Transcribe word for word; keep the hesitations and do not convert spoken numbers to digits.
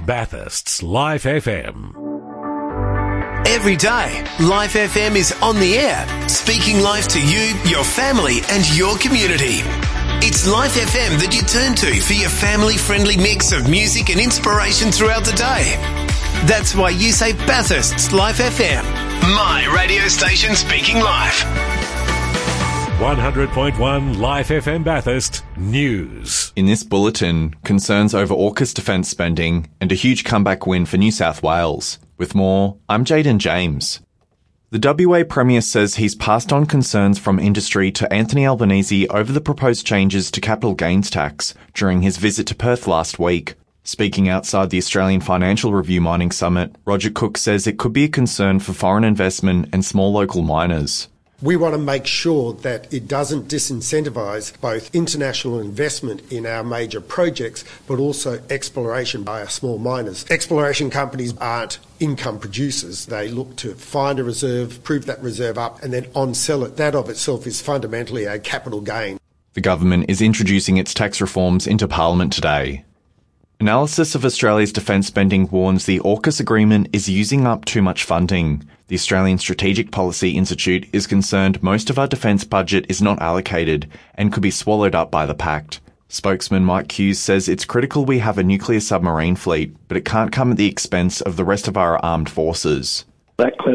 Bathurst's Life F M. Every day, Life F M is on the air, speaking life to you, your family and your community. It's Life F M that you turn to for your family-friendly mix of music and inspiration throughout the day. That's why you say Bathurst's Life F M, my radio station speaking life. one hundred point one Life F M Bathurst News. In this bulletin, concerns over AUKUS defence spending and a huge comeback win for New South Wales. With more, I'm Jaden James. The W A Premier says he's passed on concerns from industry to Anthony Albanese over the proposed changes to capital gains tax during his visit to Perth last week. Speaking outside the Australian Financial Review Mining Summit, Roger Cook says it could be a concern for foreign investment and small local miners. We want to make sure that it doesn't disincentivise both international investment in our major projects, but also exploration by our small miners. Exploration companies aren't income producers. They look to find a reserve, prove that reserve up, and then on-sell it. That of itself is fundamentally a capital gain. The government is introducing its tax reforms into Parliament today. Analysis of Australia's defence spending warns the AUKUS agreement is using up too much funding. The Australian Strategic Policy Institute is concerned most of our defence budget is not allocated and could be swallowed up by the pact. Spokesman Mike Hughes says it's critical we have a nuclear submarine fleet, but it can't come at the expense of the rest of our armed forces. That